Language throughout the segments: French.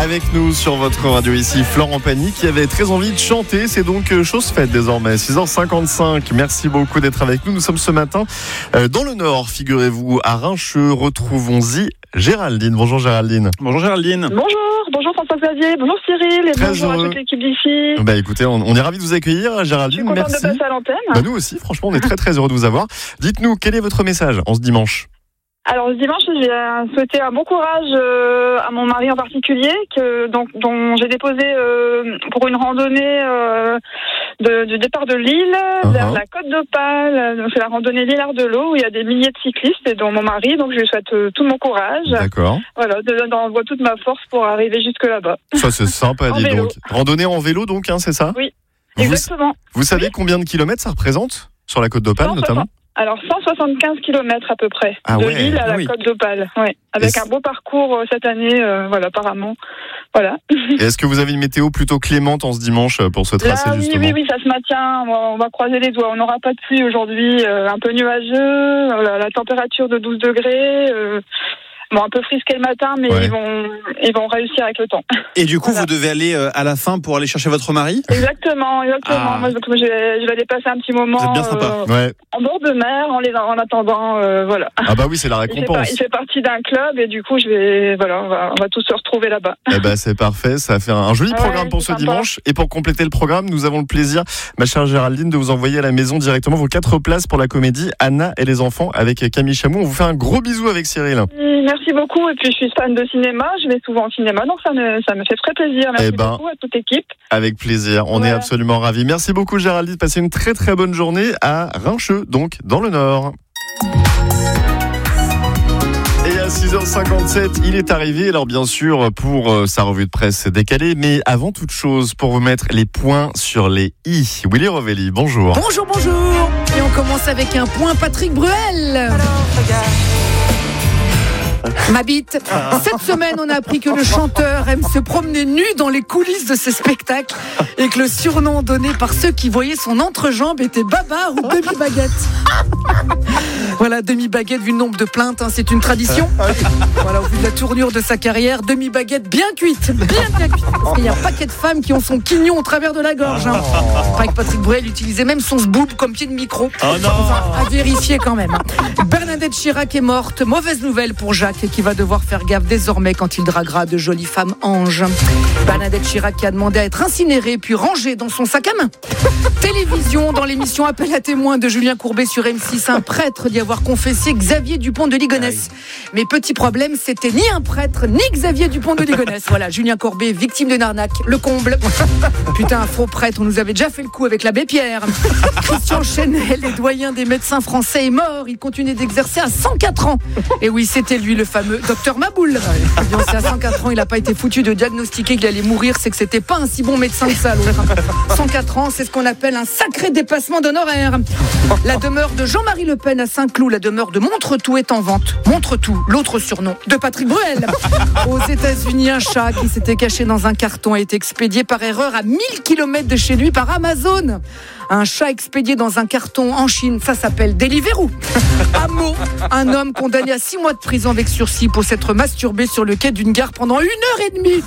Avec nous sur votre radio ici, Florent Pagny qui avait très envie de chanter. C'est donc chose faite désormais. 6h55. Merci beaucoup d'être avec nous. Nous sommes ce matin dans le Nord, figurez-vous, à Rincheux. Retrouvons-y Géraldine. Bonjour Géraldine. Bonjour Géraldine. Bonjour François-Xavier, bonjour Cyril et bonjour à toute l'équipe d'ici. Écoutez, on est ravis de vous accueillir Géraldine. Je suis contente merci. de passer à l'antenne. Nous aussi, franchement, on est très très heureux de vous avoir. Dites-nous, quel est votre message en ce dimanche ? Alors ce dimanche, je vais souhaiter un bon courage à mon mari en particulier, dont j'ai déposé pour une randonnée du départ de Lille vers la Côte d'Opale. C'est la randonnée Lillard-de-l'Eau où il y a des milliers de cyclistes et dont mon mari. Donc je lui souhaite tout mon courage. D'accord. Voilà, d'envoie toute ma force pour arriver jusque là-bas. Ça c'est sympa, dis donc. Randonnée en vélo donc, c'est ça ? Oui, exactement. Vous savez combien de kilomètres ça représente sur la Côte d'Opale notamment ? Alors 175 km à peu près, Lille à la Côte d'Opale, avec un beau parcours cette année, apparemment. Voilà. Et est-ce que vous avez une météo plutôt clémente en ce dimanche pour ce tracé justement ? Oui, ça se maintient, on va croiser les doigts. On n'aura pas de pluie aujourd'hui, un peu nuageux, la température de 12 degrés... un peu frisqué le matin, mais ils vont réussir avec le temps. Et du coup, vous devez aller à la fin pour aller chercher votre mari ? Exactement. Moi, je vais aller passer un petit moment bien sympa. En bord de mer, en attendant, voilà. Ah bah oui, c'est la récompense. Il fait partie d'un club et du coup, on va tous se retrouver là-bas. C'est parfait, ça fait un joli programme pour ce dimanche. Et pour compléter le programme, nous avons le plaisir, ma chère Géraldine, de vous envoyer à la maison directement vos 4 places pour la comédie Anna et les enfants avec Camille Chamou. On vous fait un gros bisou avec Cyril. Merci beaucoup, et puis je suis fan de cinéma, je vais souvent au cinéma, donc ça me fait très plaisir. Merci beaucoup à toute l'équipe. Avec plaisir, on est absolument ravis. Merci beaucoup Géraldine, passez une très très bonne journée à Rincheux, donc dans le Nord. Et à 6h57, il est arrivé, alors bien sûr pour sa revue de presse décalée, mais avant toute chose, pour vous mettre les points sur les i. Willy Rovelli, bonjour. Bonjour. Et on commence avec un point Patrick Bruel. Ma bite. Cette semaine, on a appris que le chanteur aime se promener nu dans les coulisses de ses spectacles et que le surnom donné par ceux qui voyaient son entrejambe était Babar ou Demi-Baguette. Voilà, Demi-Baguette, vu le nombre de plaintes, c'est une tradition. Voilà, au vu de la tournure de sa carrière, Demi-Baguette bien cuite. Parce qu'il y a un paquet de femmes qui ont son quignon au travers de la gorge. Pareil que Patrick Bruel utilisait même son sboob comme pied de micro. À vérifier quand même. Bernadette Chirac est morte. Mauvaise nouvelle pour Jacques, qui va devoir faire gaffe désormais quand il draguera de jolies femmes anges. Bernadette Chirac qui a demandé à être incinérée puis rangée dans son sac à main. Télévision, dans l'émission Appel à témoins de Julien Courbet sur M6, un prêtre d'y avoir confessé Xavier Dupont de Ligonnès. Mais petit problème, c'était ni un prêtre ni Xavier Dupont de Ligonnès. Voilà, Julien Courbet, victime d'une arnaque, le comble. Putain, un faux prêtre, on nous avait déjà fait le coup avec l'abbé Pierre. Christian Chenel, le doyen des médecins français, est mort. Il continuait d'exercer à 104 ans. Et oui, c'était lui, le fameux docteur Maboul. C'est à 104 ans, il n'a pas été foutu de diagnostiquer qu'il allait mourir, c'est que c'était pas un si bon médecin que ça. 104 ans, c'est ce qu'on appelle un sacré dépassement d'honoraires. La demeure de Jean-Marie Le Pen à Saint-Cloud, la demeure de Montretout est en vente. Montretout, l'autre surnom de Patrick Bruel. Aux États-Unis, un chat qui s'était caché dans un carton a été expédié par erreur à 1000 km de chez lui par Amazon. Un chat expédié dans un carton en Chine, ça s'appelle Deliveroo. À Meaux, un homme condamné à 6 mois de prison avec sursis pour s'être masturbé sur le quai d'une gare pendant 1h30.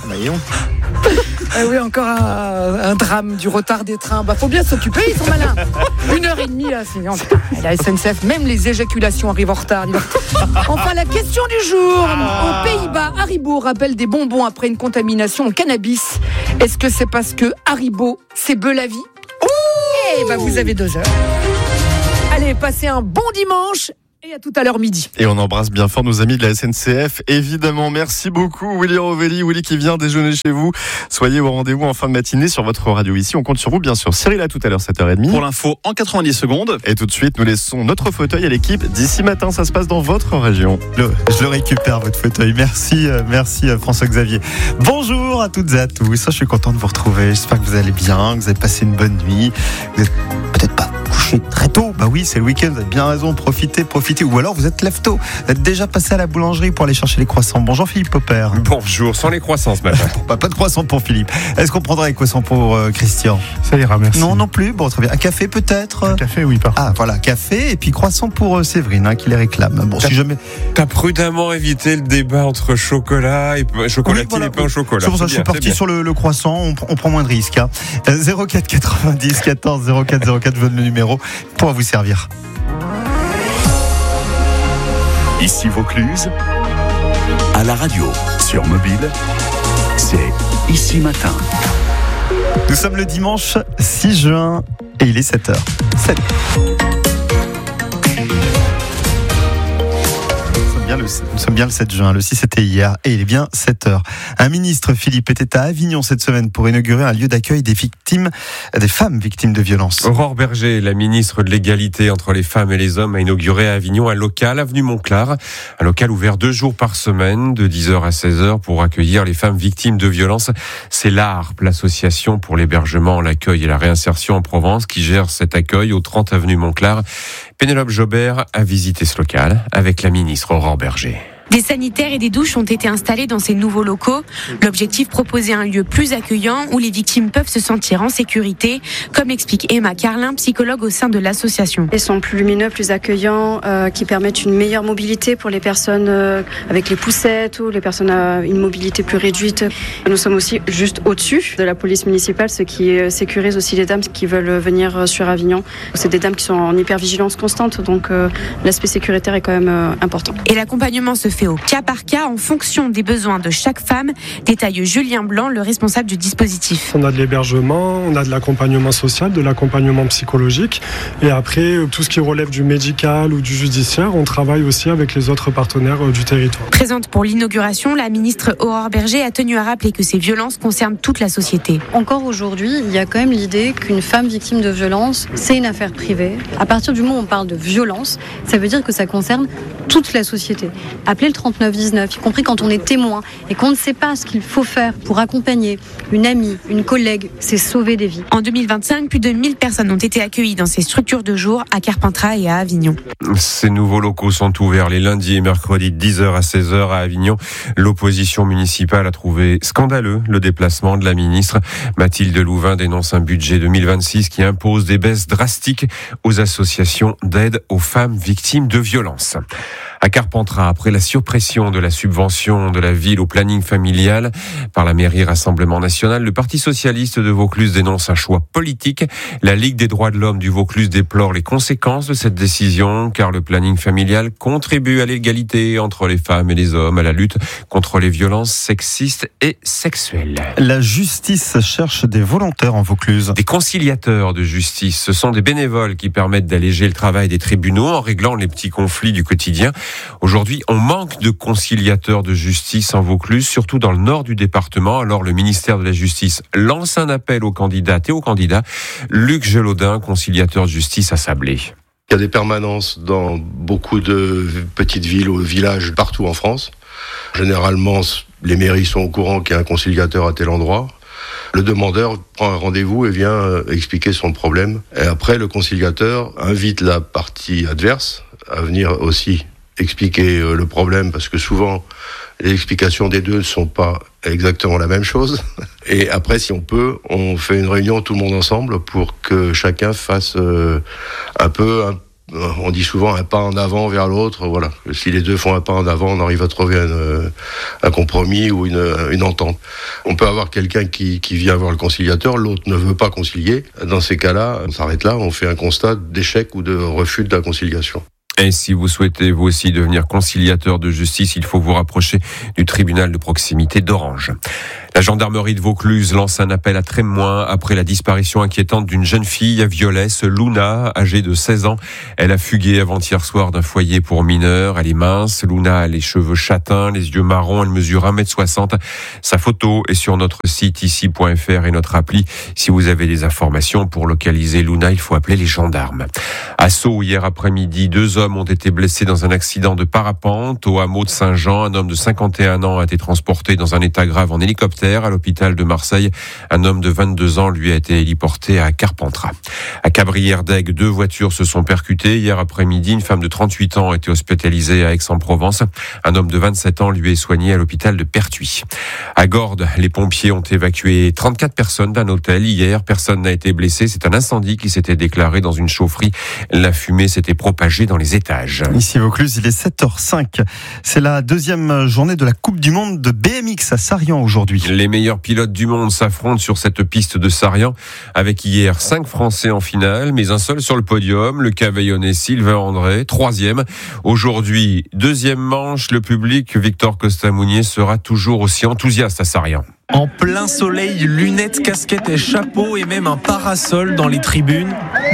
Oui, encore un drame du retard des trains. Faut bien s'occuper, ils sont malins. 1h30, la SNCF, même les éjaculations arrivent en retard. Enfin, la question du jour. Aux Pays-Bas, Haribo rappelle des bonbons après une contamination au cannabis. Est-ce que c'est parce que Haribo, c'est beu la vie ? Vous avez 2 heures. Allez, passez un bon dimanche et à tout à l'heure midi. Et on embrasse bien fort nos amis de la SNCF, évidemment. Merci beaucoup Willy Rovelli, Willy qui vient déjeuner chez vous. Soyez au rendez-vous en fin de matinée sur votre radio ici. On compte sur vous, bien sûr. Cyril, à tout à l'heure, 7h30. Pour l'info, en 90 secondes. Et tout de suite, nous laissons notre fauteuil à l'équipe d'ici matin. Ça se passe dans votre région. Je le récupère, votre fauteuil. Merci François-Xavier. Bonjour à toutes et à tous. Je suis content de vous retrouver. J'espère que vous allez bien, que vous avez passé une bonne nuit. Vous n'êtes peut-être pas couché coucher très tôt. Bah oui, c'est le week-end, vous avez bien raison, profitez. Ou alors vous êtes lève-tôt. Vous êtes déjà passé à la boulangerie pour aller chercher les croissants. Bonjour Philippe Popper. Bonjour, sans les croissants ce matin. Pas de croissants pour Philippe. Est-ce qu'on prendra les croissants pour Christian? Ça ira, merci. Non plus. Bon, très bien. Un café peut-être? Un café, oui, parfait. Ah voilà, café et puis croissant pour Séverine qui les réclame. Bon, si jamais. T'as prudemment évité le débat entre chocolat et chocolatine et pain au chocolat. C'est pour ça que je suis parti sur le croissant. On prend moins de risques. 04 90 14 04 04, je donne le numéro pour vous servir. Ici Vaucluse, à la radio, sur mobile, c'est Ici Matin. Nous sommes le dimanche 6 juin et il est 7h. Salut. Nous sommes bien le 7 juin, le 6 c'était hier et il est bien 7h. Un ministre, Philippe, était à Avignon cette semaine pour inaugurer un lieu d'accueil des femmes victimes de violences. Aurore Berger, la ministre de l'égalité entre les femmes et les hommes, a inauguré à Avignon un local, avenue Montclar, un local ouvert 2 jours par semaine, de 10h à 16h pour accueillir les femmes victimes de violences. C'est l'ARP, l'association pour l'hébergement, l'accueil et la réinsertion en Provence, qui gère cet accueil au 30 avenue Montclar. Pénélope Jobert a visité ce local avec la ministre Aurore Berger. Des sanitaires et des douches ont été installés dans ces nouveaux locaux. L'objectif, proposer un lieu plus accueillant où les victimes peuvent se sentir en sécurité, comme l'explique Emma Carlin, psychologue au sein de l'association. Ils sont plus lumineux, plus accueillants, qui permettent une meilleure mobilité pour les personnes avec les poussettes ou les personnes à une mobilité plus réduite. Nous sommes aussi juste au-dessus de la police municipale, ce qui sécurise aussi les dames qui veulent venir sur Avignon. C'est des dames qui sont en hypervigilance constante, donc l'aspect sécuritaire est quand même important. Et l'accompagnement se fait au cas par cas en fonction des besoins de chaque femme, détaille Julien Blanc, le responsable du dispositif. On a de l'hébergement, on a de l'accompagnement social, de l'accompagnement psychologique et après tout ce qui relève du médical ou du judiciaire, on travaille aussi avec les autres partenaires du territoire. Présente pour l'inauguration, la ministre Aurore Berger a tenu à rappeler que ces violences concernent toute la société. Encore aujourd'hui, il y a quand même l'idée qu'une femme victime de violence, c'est une affaire privée. À partir du moment où on parle de violence, ça veut dire que ça concerne toute la société. Appelez le 3919, y compris quand on est témoin et qu'on ne sait pas ce qu'il faut faire pour accompagner une amie, une collègue, c'est sauver des vies. En 2025, plus de 1000 personnes ont été accueillies dans ces structures de jour à Carpentras et à Avignon. Ces nouveaux locaux sont ouverts les lundis et mercredis de 10h à 16h à Avignon. L'opposition municipale a trouvé scandaleux le déplacement de la ministre. Mathilde Louvain dénonce un budget 2026 qui impose des baisses drastiques aux associations d'aide aux femmes victimes de violences. À Carpentras, après la suppression de la subvention de la ville au planning familial par la mairie Rassemblement National, le Parti Socialiste de Vaucluse dénonce un choix politique. La Ligue des droits de l'homme du Vaucluse déplore les conséquences de cette décision, car le planning familial contribue à l'égalité entre les femmes et les hommes, à la lutte contre les violences sexistes et sexuelles. La justice cherche des volontaires en Vaucluse. Des conciliateurs de justice, ce sont des bénévoles qui permettent d'alléger le travail des tribunaux en réglant les petits conflits du quotidien. Aujourd'hui, on manque de conciliateurs de justice en Vaucluse, surtout dans le nord du département. Alors, le ministère de la Justice lance un appel aux candidates et aux candidats. Luc Gelaudin, conciliateur de justice à Sablé. Il y a des permanences dans beaucoup de petites villes ou villages partout en France. Généralement, les mairies sont au courant qu'il y a un conciliateur à tel endroit. Le demandeur prend un rendez-vous et vient expliquer son problème. Et après, le conciliateur invite la partie adverse à venir aussi expliquer le problème, parce que souvent les explications des deux ne sont pas exactement la même chose. Et après, si on peut, on fait une réunion tout le monde ensemble pour que chacun fasse on dit souvent un pas en avant vers l'autre. Voilà. Si les deux font un pas en avant, on arrive à trouver un compromis ou une entente. On peut avoir quelqu'un qui vient voir le conciliateur, l'autre ne veut pas concilier. Dans ces cas-là, on s'arrête là, on fait un constat d'échec ou de refus de la conciliation. Et si vous souhaitez vous aussi devenir conciliateur de justice, il faut vous rapprocher du tribunal de proximité d'Orange. La gendarmerie de Vaucluse lance un appel à témoins après la disparition inquiétante d'une jeune fille à Violès, Luna, âgée de 16 ans. Elle a fugué avant-hier soir d'un foyer pour mineurs. Elle est mince. Luna a les cheveux châtains, les yeux marrons. Elle mesure 1m60. Sa photo est sur notre site ici.fr et notre appli. Si vous avez des informations pour localiser Luna, il faut appeler les gendarmes. À Sceaux, hier après-midi, 2 hommes ont été blessés dans un accident de parapente au hameau de Saint-Jean. Un homme de 51 ans a été transporté dans un état grave en hélicoptère terre à l'hôpital de Marseille. Un homme de 22 ans lui a été héliporté à Carpentras. À Cabrières-d'Aigues, 2 voitures se sont percutées. Hier après-midi, une femme de 38 ans a été hospitalisée à Aix-en-Provence. Un homme de 27 ans lui est soigné à l'hôpital de Pertuis. À Gordes, les pompiers ont évacué 34 personnes d'un hôtel. Hier, personne n'a été blessé. C'est un incendie qui s'était déclaré dans une chaufferie. La fumée s'était propagée dans les étages. Ici Vaucluse, il est 7h05. C'est la deuxième journée de la Coupe du Monde de BMX à Sarrian aujourd'hui. Les meilleurs pilotes du monde s'affrontent sur cette piste de Sarrian avec hier 5 Français en finale, mais un seul sur le podium, le Cavaillonnais Sylvain André, 3e. Aujourd'hui, 2e manche, le public, Victor Costa-Mounier, sera toujours aussi enthousiaste à Sarrian. En plein soleil, lunettes, casquettes et chapeaux et même un parasol dans les tribunes.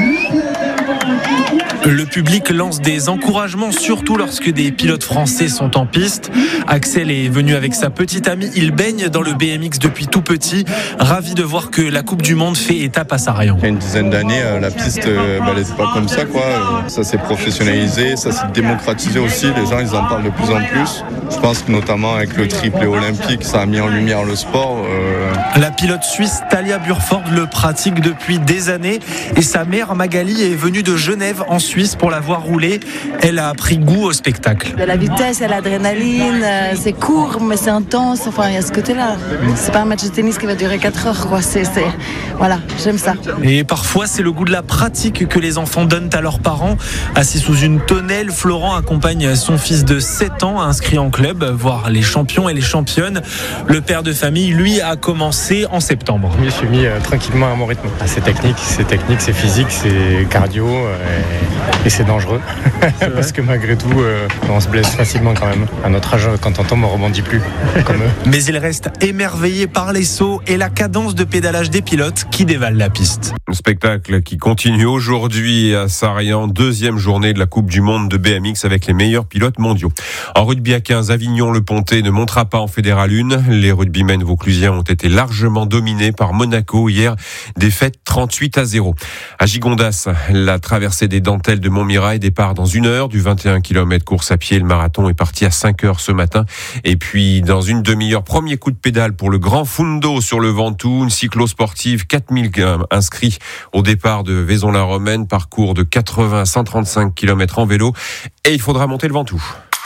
Le public lance des encouragements, surtout lorsque des pilotes français sont en piste. Axel est venu avec sa petite amie. Il baigne dans le BMX depuis tout petit. Ravi de voir que la Coupe du Monde fait étape à Sarrian. Il y a une dizaine d'années, la piste, elle n'était pas comme ça, quoi. Ça s'est professionnalisé, ça s'est démocratisé aussi. Les gens, ils en parlent de plus en plus. Je pense que notamment avec le triplé olympique, ça a mis en lumière le sport. La pilote suisse Talia Burford le pratique depuis des années et sa mère Magali est venue de Genève en Suisse pour la voir rouler. Elle a pris goût au spectacle. Il y a la vitesse, il y a l'adrénaline, c'est court mais c'est intense, enfin il y a ce côté-là. C'est pas un match de tennis qui va durer 4 heures, quoi. Voilà, j'aime ça. Et parfois c'est le goût de la pratique que les enfants donnent à leurs parents. Assis sous une tonnelle, Florent accompagne son fils de 7 ans inscrit en club, voir les champions et les championnes. Le père de famille, lui, a commencé en septembre. Je me suis mis tranquillement à mon rythme. C'est technique, c'est physique, c'est cardio et c'est dangereux. Parce que malgré tout, on se blesse facilement quand même. À notre âge, quand on tombe, on rebondit plus comme eux. Mais il reste émerveillé par les sauts et la cadence de pédalage des pilotes qui dévalent la piste. Un spectacle qui continue aujourd'hui à Sarrian, 2e journée de la Coupe du Monde de BMX avec les meilleurs pilotes mondiaux. En rugby à 15, Avignon-le-Pontet ne montera pas en Fédéral 1. Les rugbymen vauclusiens ont été largement dominés par Monaco hier, défaite 38-0. À Gigondas, la traversée des dentelles de Montmirail départ dans 1 heure, du 21 km course à pied. Le marathon est parti à 5 heures ce matin. Et puis, dans une demi-heure, premier coup de pédale pour le Grand Fundo sur le Ventoux, une cyclo-sportive, 4000 inscrits au départ de Vaison-la-Romaine, parcours de 80 à 135 km en vélo. Et il faudra monter le Ventoux.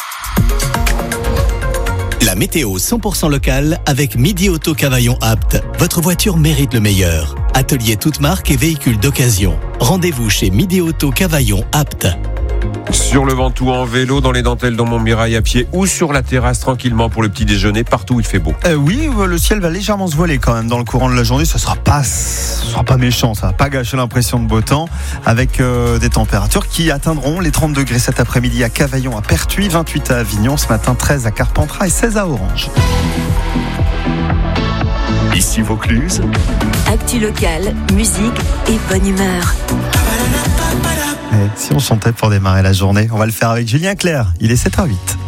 La météo 100% locale avec Midi Auto Cavaillon Apt. Votre voiture mérite le meilleur. Atelier toute marque et véhicules d'occasion. Rendez-vous chez Midi Auto Cavaillon Apt. Sur le Ventoux en vélo, dans les dentelles, dans Montmirail à pied ou sur la terrasse tranquillement pour le petit déjeuner, partout il fait beau. Oui, le ciel va légèrement se voiler quand même dans le courant de la journée. Ça sera pas méchant, ça va pas gâcher l'impression de beau temps avec des températures qui atteindront les 30 degrés cet après-midi à Cavaillon, à Pertuis, 28 à Avignon, ce matin 13 à Carpentras et 16 à Orange. Ici Vaucluse. Actu locale, musique et bonne humeur. Si on chantait pour démarrer la journée, on va le faire avec Julien Clerc. Il est 7h08.